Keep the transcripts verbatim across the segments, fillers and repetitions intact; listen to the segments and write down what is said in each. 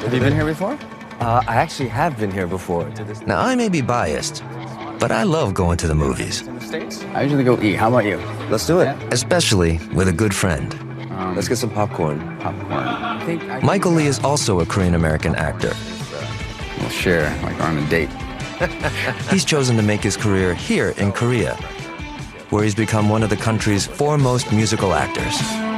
Have you been here before? Uh, I actually have been here before. Now, I may be biased, but I love going to the movies. In the States? I usually go eat. How about you? Let's do it. Yeah. Especially with a good friend. Um, Let's get some popcorn. popcorn. I think I Michael Lee is also a Korean-American actor. We'll share, like on a date. He's chosen to make his career here in Korea, where he's become one of the country's foremost musical actors.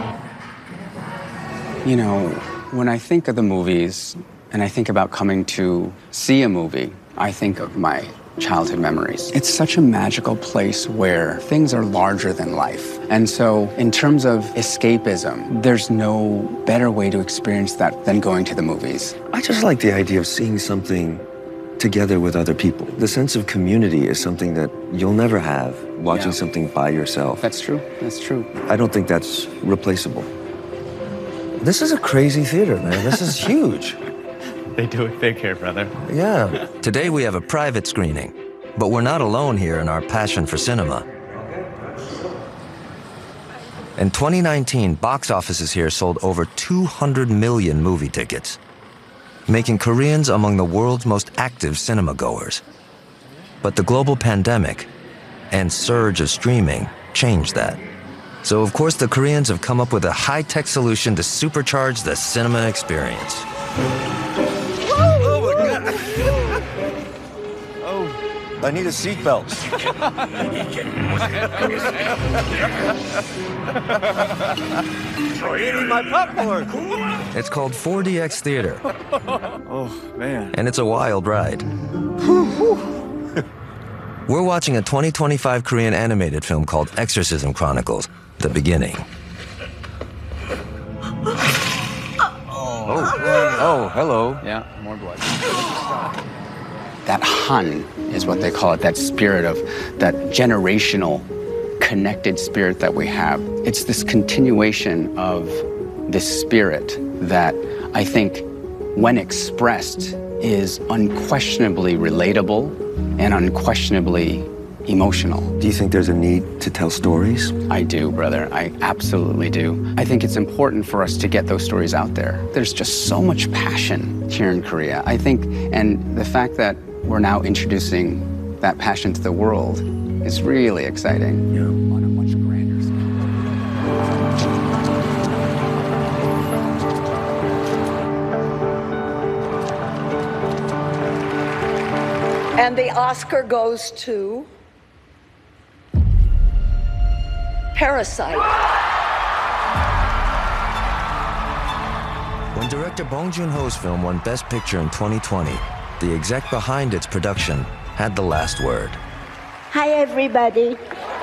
You know, when I think of the movies and I think about coming to see a movie, I think of my childhood memories. It's such a magical place where things are larger than life. And so in terms of escapism, there's no better way to experience that than going to the movies. I just like the idea of seeing something together with other people. The sense of community is something that you'll never have watching Yeah. something by yourself. That's true. That's true. I don't think that's replaceable. This is a crazy theater, man. This is huge. They do it big here, brother. Yeah. Today we have a private screening, but we're not alone here in our passion for cinema. In twenty nineteen, box offices here sold over two hundred million movie tickets, making Koreans among the world's most active cinema goers. But the global pandemic and surge of streaming changed that. So of course the Koreans have come up with a high-tech solution to supercharge the cinema experience. Oh my God. Oh, I need a seatbelt. Eating my popcorn. It's called four D X Theater, Oh, man. and it's a wild ride. We're watching a twenty twenty-five Korean animated film called Exorcism Chronicles: The Beginning. Oh, oh, hello. Yeah, more blood. That Han is what they call it, that spirit of, that generational connected spirit that we have. It's this continuation of this spirit that I think, when expressed, is unquestionably relatable and unquestionably emotional. Do you think there's a need to tell stories? I do, brother. I absolutely do. I think it's important for us to get those stories out there. There's just so much passion here in Korea. I think, and the fact that we're now introducing that passion to the world is really exciting. Yeah. On a much grander scale. And the Oscar goes to Parasite. When director Bong Joon-ho's film won Best Picture in twenty twenty, the exec behind its production had the last word. Hi, everybody.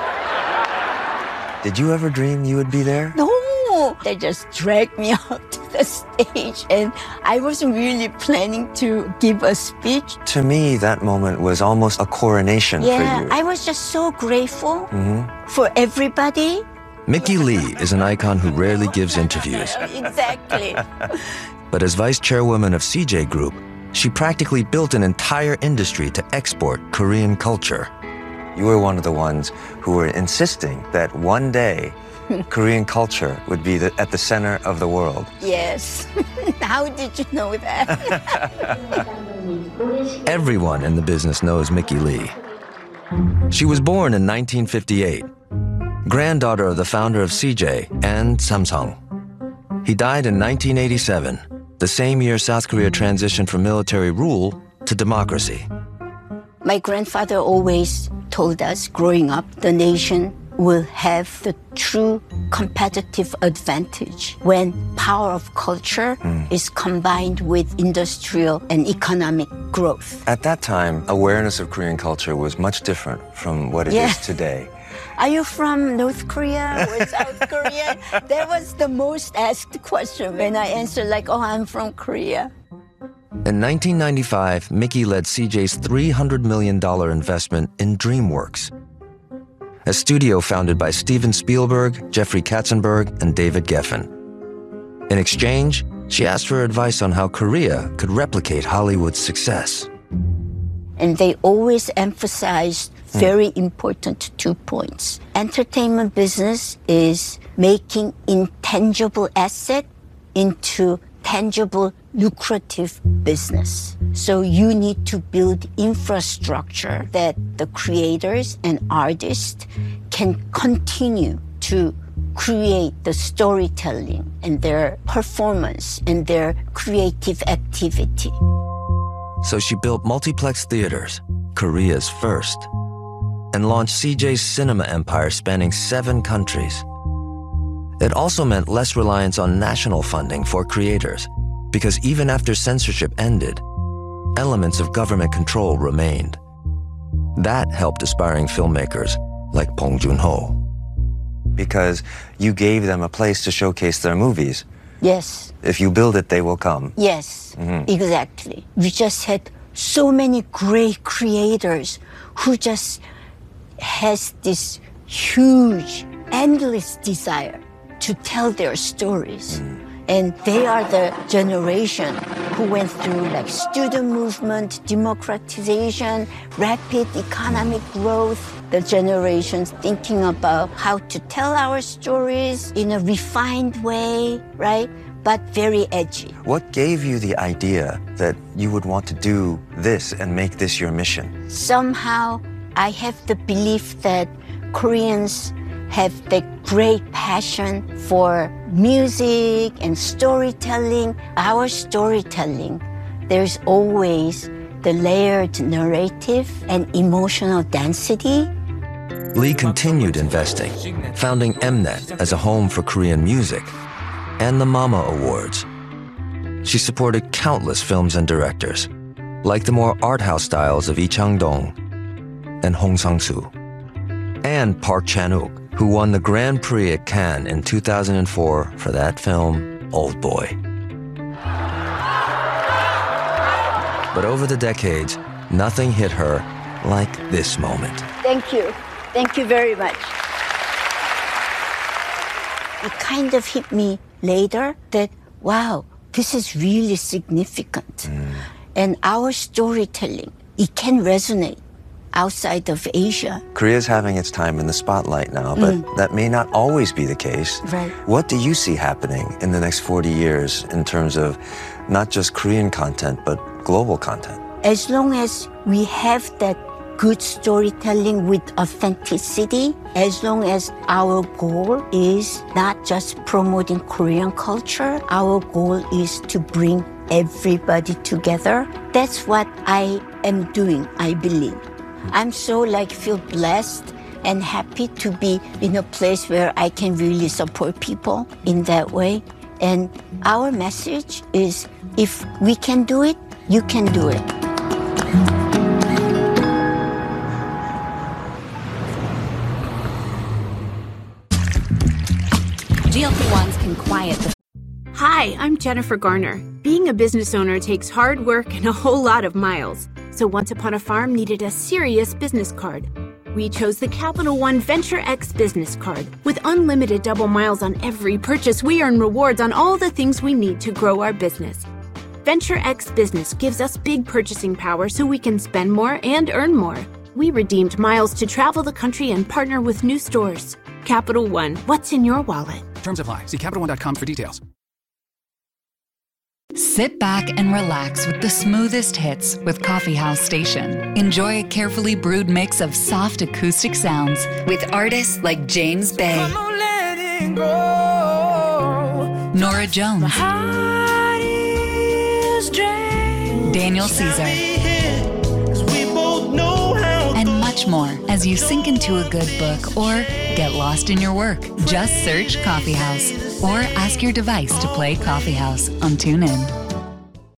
Did you ever dream you would be there? No, they just dragged me out to the stage, and I wasn't really planning to give a speech. To me, that moment was almost a coronation Yeah, for you. I was just so grateful Mhm. for everybody. Mickey Lee is an icon who rarely gives interviews, Exactly. but as vice chairwoman of C J Group, she practically built an entire industry to export Korean culture. You were one of the ones who were insisting that one day Korean culture would be the, at the center of the world. Yes. How did you know that? Everyone in the business knows Mickey Lee. She was born in nineteen fifty-eight, granddaughter of the founder of C J and Samsung. He died in nineteen eighty-seven, the same year South Korea transitioned from military rule to democracy. My grandfather always told us growing up, the nation will have the true competitive advantage when power of culture Mm. is combined with industrial and economic growth. At that time, awareness of Korean culture was much different from what it Yeah. is today. Are you from North Korea or South Korea? That was the most asked question when I answered like, oh, I'm from Korea. In nineteen ninety-five, Mickey led C J's three hundred million dollars investment in DreamWorks, a studio founded by Steven Spielberg, Jeffrey Katzenberg, and David Geffen. In exchange, she asked for advice on how Korea could replicate Hollywood's success. And they always emphasized very important two points. Entertainment business is making intangible asset into tangible, lucrative business. So you need to build infrastructure that the creators and artists can continue to create the storytelling and their performance and their creative activity. So she built multiplex theaters, Korea's first, and launched C J's cinema empire spanning seven countries. It also meant less reliance on national funding for creators, because even after censorship ended, elements of government control remained. That helped aspiring filmmakers like Bong Joon-ho. Because you gave them a place to showcase their movies. Yes. If you build it, they will come. Yes, mm-hmm. Exactly. We just had so many great creators who just has this huge, endless desire to tell their stories. Mm. And they are the generation who went through like student movement, democratization, rapid economic growth, the generations thinking about how to tell our stories in a refined way, right? But very edgy. What gave you the idea that you would want to do this and make this your mission? Somehow, I have the belief that Koreans have the great passion for music and storytelling. Our storytelling, there's always the layered narrative and emotional density. Lee continued investing, founding Mnet as a home for Korean music, and the Mama Awards. She supported countless films and directors, like the more art house styles of Lee Chang-dong and Hong Sang-soo, and Park Chan-wook, who won the Grand Prix at Cannes in two thousand four for that film, Old Boy. But over the decades, nothing hit her like this moment. Thank you. Thank you very much. It kind of hit me later that, wow, this is really significant. Mm. And our storytelling, it can resonate outside of Asia. Korea's having its time in the spotlight now, but mm. that may not always be the case. Right. What do you see happening in the next forty years in terms of not just Korean content, but global content? As long as we have that good storytelling with authenticity, as long as our goal is not just promoting Korean culture, our goal is to bring everybody together. That's what I am doing, I believe. I'm so like feel blessed and happy to be in a place where I can really support people in that way. And our message is, if we can do it, you can do it. G L P ones can quiet the... Hi, I'm Jennifer Garner. Being a business owner takes hard work and a whole lot of miles. So Once Upon a Farm needed a serious business card. We chose the Capital One Venture X business card. With unlimited double miles on every purchase, we earn rewards on all the things we need to grow our business. Venture X Business gives us big purchasing power so we can spend more and earn more. We redeemed miles to travel the country and partner with new stores. Capital One, what's in your wallet? Terms apply. See Capital One dot com for details. Sit back and relax with the smoothest hits with Coffee House Station. Enjoy a carefully brewed mix of soft acoustic sounds with artists like James Bay, Nora Jones, Daniel Caesar, and much more as you sink into a good book or get lost in your work. Just search Coffee House or ask your device to play Coffee House on TuneIn.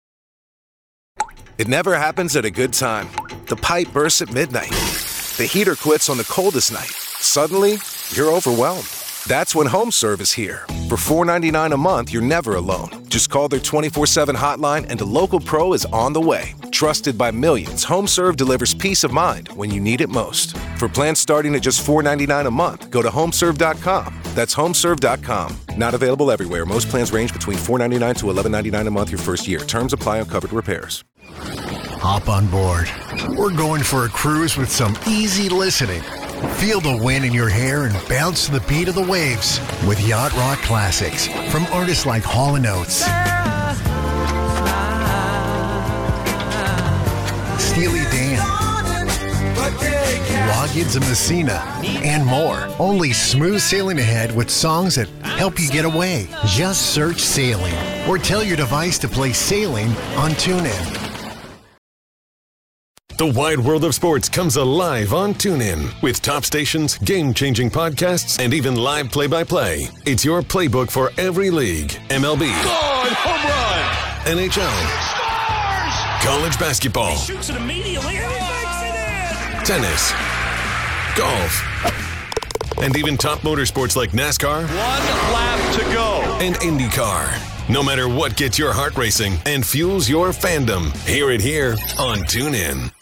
It never happens at a good time. The pipe bursts at midnight. The heater quits on the coldest night. Suddenly, you're overwhelmed. That's when HomeServe is here. For four dollars and ninety-nine cents a month, you're never alone. Just call their twenty-four seven hotline and a local pro is on the way. Trusted by millions, HomeServe delivers peace of mind when you need it most. For plans starting at just four dollars and ninety-nine cents a month, go to homeserve dot com. That's homeserve dot com. Not available everywhere. Most plans range between four dollars and ninety-nine cents to eleven dollars and ninety-nine cents a month your first year. Terms apply on covered repairs. Hop on board. We're going for a cruise with some easy listening. Feel the wind in your hair and bounce to the beat of the waves with Yacht Rock Classics from artists like Hall and Oates, Steely Dan, Loggins and Messina, and more. Only smooth sailing ahead with songs that help you get away. Just search Sailing or tell your device to play Sailing on TuneIn. The wide world of sports comes alive on TuneIn with top stations, game-changing podcasts, and even live play-by-play. It's your playbook for every league. M L B. God, home run! N H L. Scores! College basketball. He shoots it immediately and he makes it in! Tennis. Golf. And even top motorsports like NASCAR. One lap to go. And IndyCar. No matter what gets your heart racing and fuels your fandom, hear it here on TuneIn.